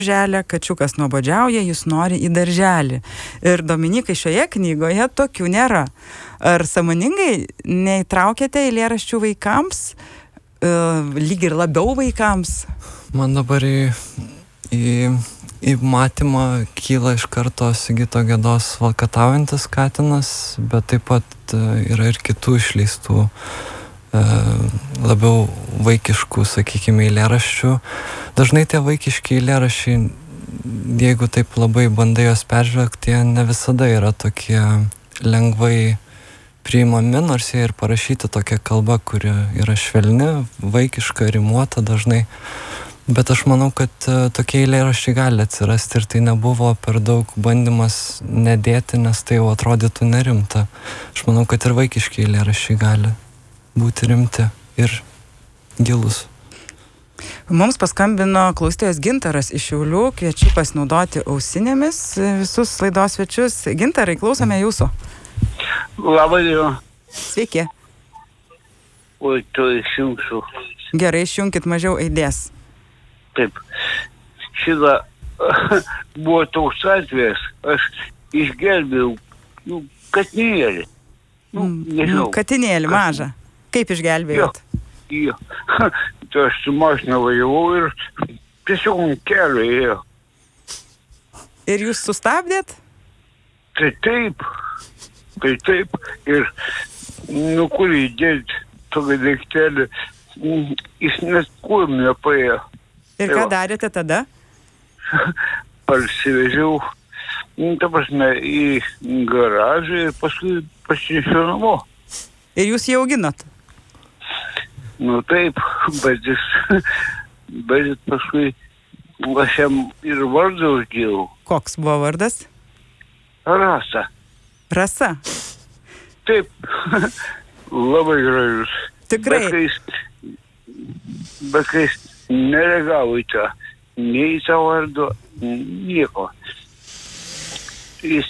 darželį, kačiukas nuobodžiauja, jis nori į darželį. Ir Dominykai, šioje knygoje tokių nėra. Ar sąmoningai neįtraukėte eilėraščių vaikams, lyg ir labiau vaikams? Man dabar į matymą kyla iš karto Sigito Gedos Valkataujantis katinas, bet taip pat yra ir kitų išleistų labiau vaikiškų, sakykime, eilėraščių. Dažnai tie vaikiški eilėraščiai, jeigu taip labai bandai jos peržvelgti, jie ne visada yra tokie lengvai priimami, nors jie ir parašyti tokia kalba, kuri yra švelni, vaikiška, rimuota dažnai. Bet aš manau, kad tokie eilėraščiai gali atsirasti ir tai nebuvo per daug bandymas nedėti, nes tai jau atrodytų nerimta. Aš manau, kad ir vaikiški eilėraščiai gali būti rimti ir gilus. Mums paskambino klausytojas Gintaras iš Šiaulių, kviečiu pasinaudoti ausinėmis visus laidos svečius. Gintarai, klausome jūsų. Labai diena. Sveiki. Oi, tu išjungsiu. Gerai, išjungkit, mažiau aidės. Taip. Šitą buvo toks atvejas, aš išgelbėjau katinėlį. Nežinau. Katinėlį mažą. Kaip išgelbėjot? Jo. Tai aš su mašina važiavau ir tiesiog ant kelio ėjo. Ir jūs sustabdėt? Tai taip. Ir kur įdėti tokį daiktelį, jis net kojom nepaėjo. Ir ką darėte tada? Parsivežiau, ta prasme, į garažą ir paskui pasinešiau namo. Ir jūs jį auginot? Nu taip, bet paskui aš jam ir vardą uždėjau. Koks buvo vardas? Rasa. Rasa? Taip, labai gražus. Tikrai. Bet kai jis nereagavo į tą, nei į tą vardą, nieko. Jis,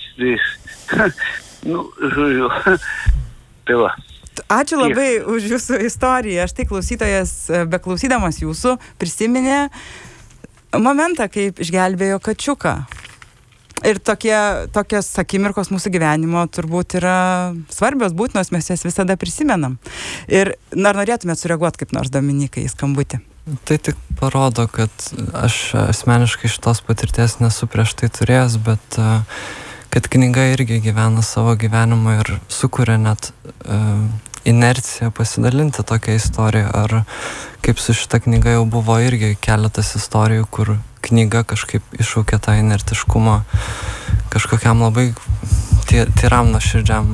žodžiu, tai va. Ačiū labai už jūsų istoriją. Štai klausytojas, beklausydamas jūsų, prisiminė momentą, kaip išgelbėjo kačiuką. Ir tokios akimirkos mūsų gyvenimo turbūt yra svarbios, būtinos, mes jas visada prisimenam. Ir ar norėtumėt sureaguoti kaip nors, Dominikai, į skambutį? Tai tik parodo, kad aš asmeniškai šitos patirties nesu prieš tai turėjęs, bet kad knyga irgi gyvena savo gyvenimą ir sukuria net inerciją pasidalinti tokią istoriją. Ar kaip su šita knyga jau buvo irgi keletas istorijų, kur knyga kažkaip iššaukė tą inertiškumą kažkokiam labai tyram nuoširdžiam.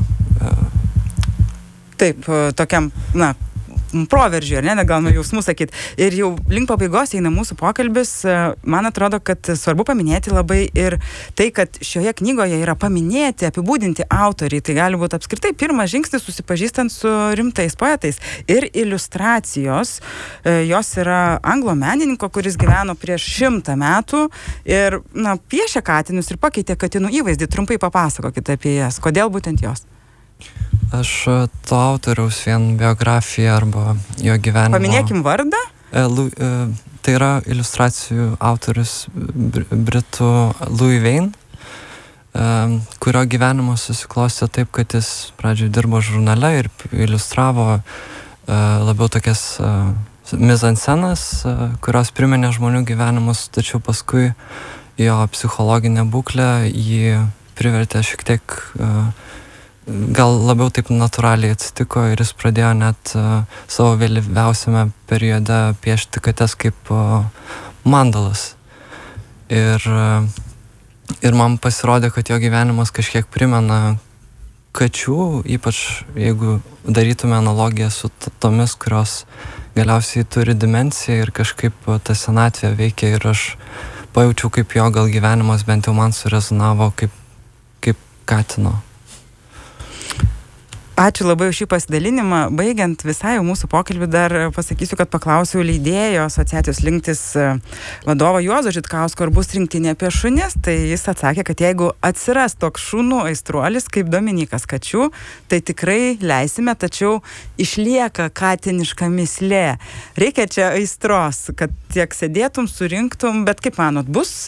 Taip, tokiam, proveržiui, ar ne, gal nuo jausmų sakyt. Ir jau link pabaigos eina mūsų pokalbis. Man atrodo, kad svarbu paminėti labai ir tai, kad šioje knygoje yra paminėti, apibūdinti autoriai. Tai gali būti apskritai pirmas žingsnis susipažįstant su rimtais poetais. Ir iliustracijos, jos yra anglo menininko, kuris gyveno prieš 100 metų ir piešė katinus ir pakeitė katinų įvaizdį. Trumpai papasakokite apie jas. Kodėl būtent jos? Aš to autoriaus vien biografiją arba jo gyvenimo... Paminėkim vardą? Tai yra iliustracijų autorius britų Louis Wain, kurio gyvenimas susiklostė taip, kad jis pradžioje dirbo žurnale ir iliustravo labiau tokias mizanscenas, kurios priminė žmonių gyvenimus, tačiau paskui jo psichologinė būklė jį privertė šiek tiek... gal labiau taip natūraliai atsitiko ir jis pradėjo net savo vėlyviausiame periode piešti kates kaip mandalas. Ir man pasirodė, kad jo gyvenimas kažkiek primena kačių, ypač jeigu darytume analogiją su tomis, kurios galiausiai turi dimensiją ir kažkaip ta senatvė veikia ir aš pajaučiau, kaip jo gal gyvenimas bent jau man surezonavo kaip katino. Ačiū labai už šį pasidalinimą. Baigiant visai mūsų pokalbį dar pasakysiu, kad paklausiau leidėjo asociacijos Linktis vadovo Juozo Židkausko, ar bus rinktinė apie šunis. Tai jis atsakė, kad jeigu atsiras toks šunų aistruolis kaip Dominykas kačių, tai tikrai leisime, tačiau išlieka katiniška mįslė. Reikia čia aistros, kad tiek sėdėtum, surinktum, bet kaip manot, bus